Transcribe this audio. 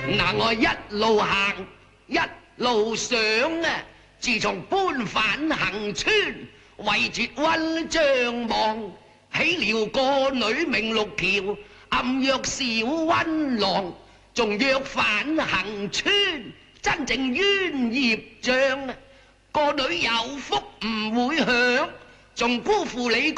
嗱，我一路行一路想啊，自從搬返恒村，為絕溫張望，起了個女名六橋，暗約小溫郎，仲約返恒村，真正冤孽賬啊！個女有福唔會享，仲辜負你。